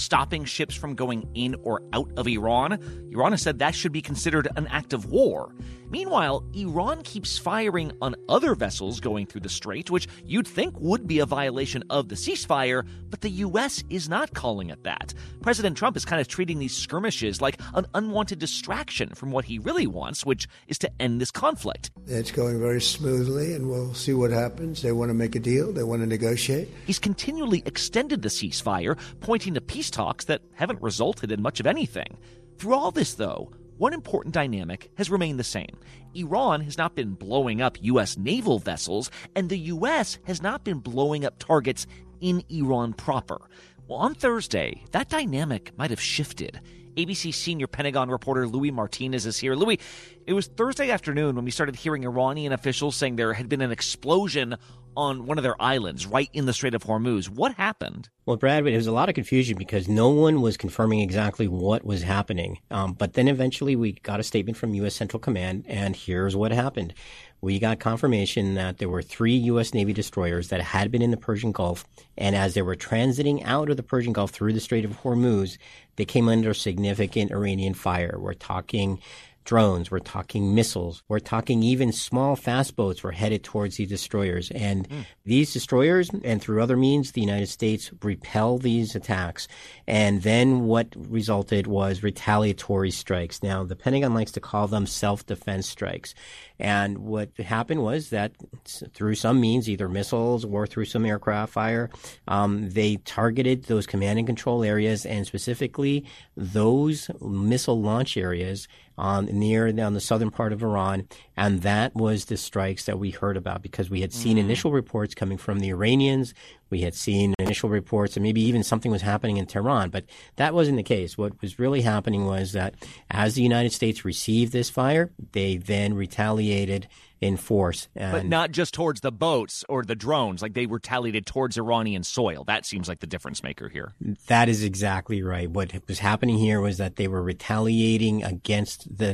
stopping ships from going in or out of Iran. Iran has said that should be considered an act of war. Meanwhile, Iran keeps firing on other vessels going through the strait, which you'd think would be a violation of the ceasefire, but the U.S. is not calling it that. President Trump is kind of treating these skirmishes like an unwanted distraction from what he really wants, which is to end this conflict. It's going very smoothly, and we'll see what happens. They want to make a deal. They want to negotiate. He's continually extended the ceasefire, pointing to peace talks that haven't resulted in much of anything. Through all this, though, one important dynamic has remained the same. Iran has not been blowing up U.S. naval vessels, and the U.S. has not been blowing up targets in Iran proper. Well, on Thursday, that dynamic might have shifted. ABC senior Pentagon reporter Louis Martinez is here. Louis, it was Thursday afternoon when we started hearing Iranian officials saying there had been an explosion on one of their islands right in the Strait of Hormuz. What happened? Well, Brad, there was a lot of confusion because no one was confirming exactly what was happening. But then eventually we got a statement from U.S. Central Command, and here's what happened. We got confirmation that there were 3 U.S. Navy destroyers that had been in the Persian Gulf, and as they were transiting out of the Persian Gulf through the Strait of Hormuz, they came under significant Iranian fire. We're talking drones, we're talking missiles, we're talking even small fast boats were headed towards these destroyers. And these destroyers, and through other means, the United States repelled these attacks. And then what resulted was retaliatory strikes. Now, the Pentagon likes to call them self-defense strikes. And what happened was that through some means, either missiles or through some aircraft fire, they targeted those command and control areas, and specifically those missile launch areas near down the southern part of Iran. And that was the strikes that we heard about because we had seen initial reports coming from the Iranians. We had seen initial reports and maybe even something was happening in Tehran, but that wasn't the case. What was really happening was that as the United States received this fire, they then retaliated in force. But not just towards the boats or the drones, like they retaliated towards Iranian soil. That seems like the difference maker here. That is exactly right. What was happening here was that they were retaliating against the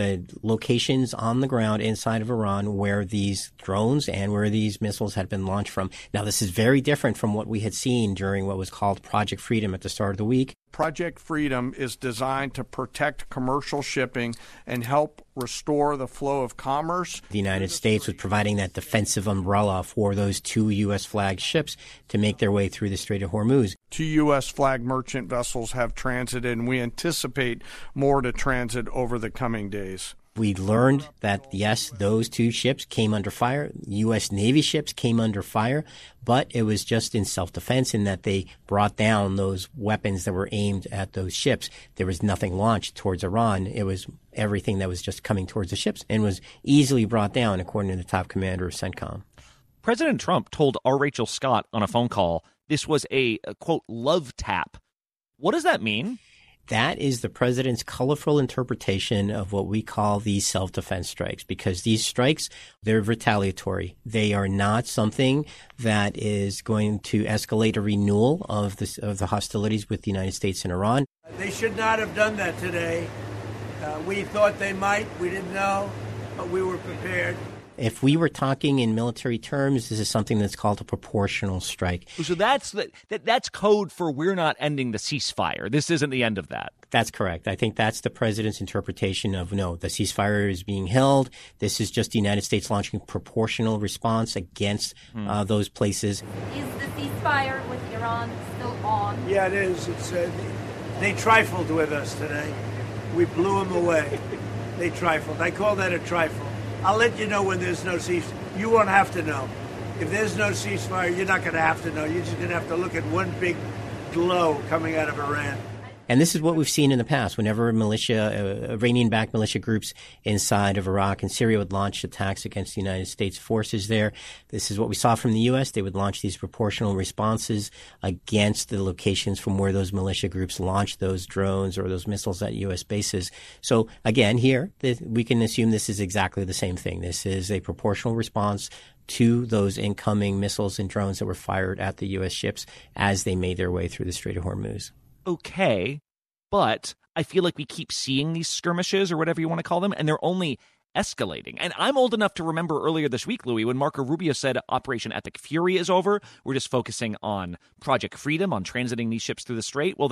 locations on the ground inside of Iran where these drones and where these missiles had been launched from. Now, this is very different from what we had seen during what was called Project Freedom at the start of the week. Project Freedom is designed to protect commercial shipping and help restore the flow of commerce. The United States was providing that defensive umbrella for those 2 U.S. flagged ships to make their way through the Strait of Hormuz. 2 U.S. flagged merchant vessels have transited, and we anticipate more to transit over the coming days. We learned that, yes, those 2 ships came under fire. U.S. Navy ships came under fire, but it was just in self-defense in that they brought down those weapons that were aimed at those ships. There was nothing launched towards Iran. It was everything that was just coming towards the ships and was easily brought down, according to the top commander of CENTCOM. President Trump told R. Rachel Scott on a phone call this was a quote, love tap. What does that mean? That is the president's colorful interpretation of what we call these self-defense strikes, because these strikes, they're retaliatory. They are not something that is going to escalate a renewal of the hostilities with the United States and Iran. They should not have done that today. We thought they might. We didn't know, but we were prepared. If we were talking in military terms, this is something that's called a proportional strike. So that's code for we're not ending the ceasefire. This isn't the end of that. That's correct. I think that's the president's interpretation of, no, the ceasefire is being held. This is just the United States launching proportional response against those places. Is the ceasefire with Iran still on? Yeah, it is. They trifled with us today. We blew them away. They trifled. I call that a trifle. I'll let you know when there's no ceasefire. You won't have to know. If there's no ceasefire, you're not going to have to know. You're just going to have to look at one big glow coming out of Iran. And this is what we've seen in the past. Whenever Iranian-backed militia groups inside of Iraq and Syria would launch attacks against the United States forces there, this is what we saw from the U.S. They would launch these proportional responses against the locations from where those militia groups launched those drones or those missiles at U.S. bases. So again, here, we can assume this is exactly the same thing. This is a proportional response to those incoming missiles and drones that were fired at the U.S. ships as they made their way through the Strait of Hormuz. Okay, but I feel like we keep seeing these skirmishes or whatever you want to call them, and they're only escalating. And I'm old enough to remember earlier this week, Louis, when Marco Rubio said Operation Epic Fury is over. We're just focusing on Project Freedom, on transiting these ships through the strait. Well,